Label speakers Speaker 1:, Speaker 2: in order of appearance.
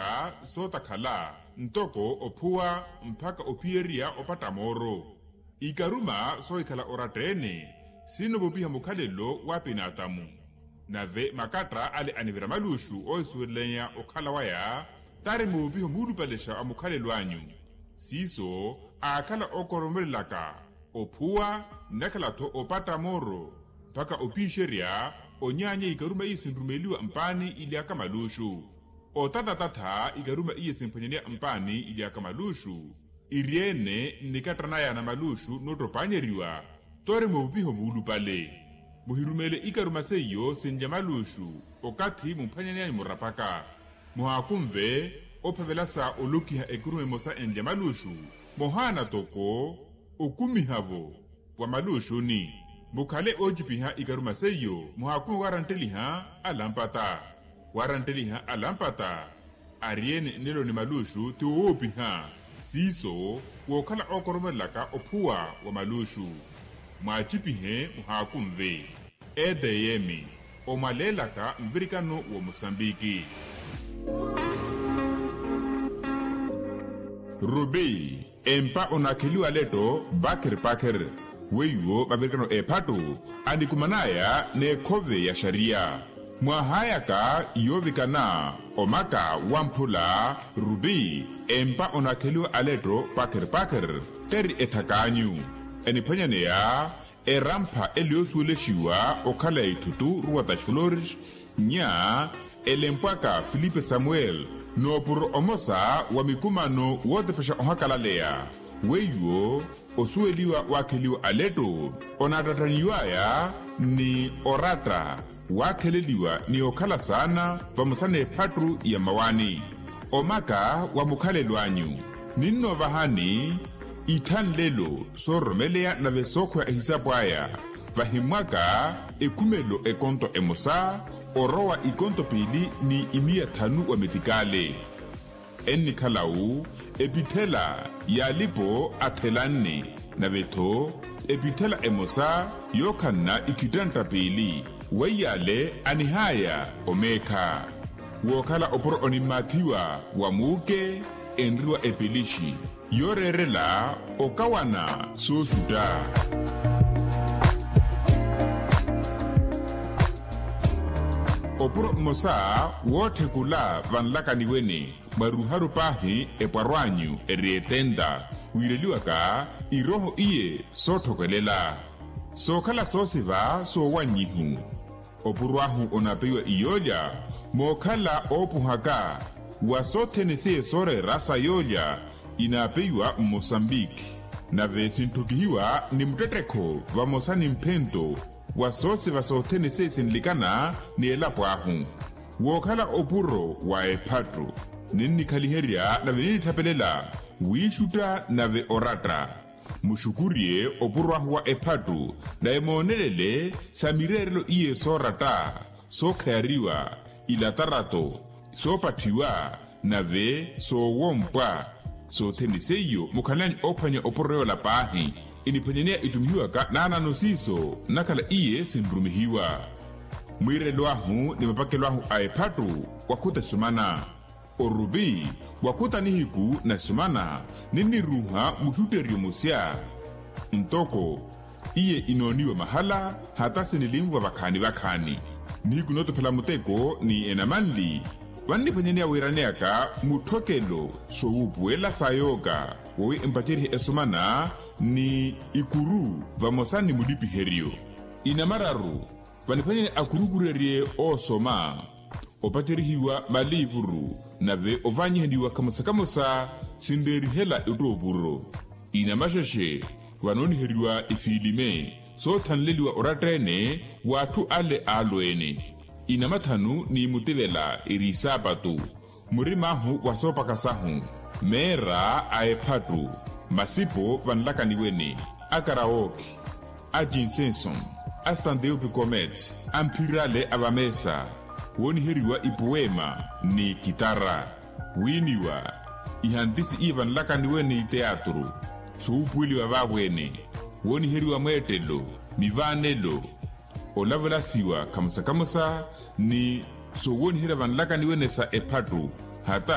Speaker 1: Orakala sota khala ntoko ophuwa mpaka opieria opata moro. Ikaruma so ikhala oratene sino bobiha mukhalelo wa pinatamu. Nave makatra ale anivera malushu o isuwelenya okhala waya tare mobiho mulupalesha amukhalelo anyu. Siso akhala okoromelaka ophuwa nakhala to opata moro mpaka opisheria onyanye ikaruma isindrumeliwa mpani iliaka malushu. O tata ikaruma isimfanyania mpani iliaka malushu. Iriene nikatranaya na malushu notopanyeriwa. Tore mubiho mulupale. Muhirumele ikaruma seyo senja malushu. Okati mumpanyania murapaka. Muhakumve opavelasa olukiha ekurume mosa enja malushu. Mohana toko okumihavo wa malushu ni. Mukale ojipiha ikaruma seyo muhakume waranteliha alampata. Waranteliha alampata. Ariene nilo ni malushu tuopiha. Siso wokala okoromelaka ophuwa wa malushu. Mwachipihe muhakumve. Edeyemi omalelaka mvirikano wa Mosambiki. Rubi empa onakiliwa leto bakir weyo bavirikano epatu andikumanaya ne kove ya sharia. Mwahayaka yovikana omaka wampula Rubi empa onakiliwa aleto bakir teri etakanyu. Enipanyanea erampa eliosueleshiwa okala itutu ruwatash flores nya elempaka Filipe Samuel no puro omosa wa mikumano wote pesha ohakalalea. Weyo osueliwa wakeliwa aleto onatataniwaya ni orata wakeleliwa ni okala sana vamusane patru ya mawani. Omaka wa mukhalelwanyu ninno vahani itan lelo soromelea na vesoko ya hisabu haya. Vahimwaka ekumelo ekonto emosa orowa ikonto pili ni imia tanu wa metikale. Eni kalau epitela yalipo atelani na veto epitela emosa yokana ikitanta pili weyale anihaya omeka. Wokala oporo onimatiwa wamuke enriwa epilishi yorerela okawana sosuda. Opuro mosa wote kula vanlaka niwene maruharu pahi eparwanyu erietenda wireliwaka iroho iye sotokelela. Sokala sosiva so wanyihu. Opuruahu onapewa iyoja mokala opuhaka wasote nese sore rasa yoja inapewa Mosambiki. Na vesintukihiwa ni mteteko vamosani mpento wasose vasotene sese nilikana ni elapuahu. Wokala opuro wa epatu nini kaliheria na venini tapelela wishuta na ve orata. Mushukurie opuro wa epatu na emonelele samirerelo iye sorata so kariwa ilatarato so patiwa na ve so wompwa. So teniseyo mukalani opanya oporeo la pahi inipanyania itumihiwaka nana nosiso nakala iye sindrumihiwa. Mwire luahu ni mapake luahu aepatu wakuta sumana. Orubi wakuta nihiku na sumana nini ruha mututerio musia. Ntoko iye inoniwa mahala hata sinilimwa vakani. Nihiku noto pela muteko ni enamanli. Wani panyania wiraneaka mutokelo so upuela sayoga wowi empatiri esumana ni ikuru vamosani mudipi herio. Inamararu wani panyania akurugurerie o soma opatiri hiwa malivuru nave ovanyi hendiwa kamosa sinderi hela utoburo. Inamashashe wanoni heriwa ifilime so tanleliwa oratene watu ale aloene. Inamatanu ni mutevela irisabatu. Murimahu wasopa kasahu. Mera aepatu. Masipo vanlaka niwene. Akaraoke. Ajinsenson. Astandeu pikomet. Ampirale abamesa. Woni heriwa ipoema ni kitara. Winiwa. Ihandisi ivanlaka niwene teatro. Suupwili wavawene. Woni heriwa mwetelo. Mivanelo. Olavela siwa kamusa ni so woni hira vanlaka niwene sa epatu hata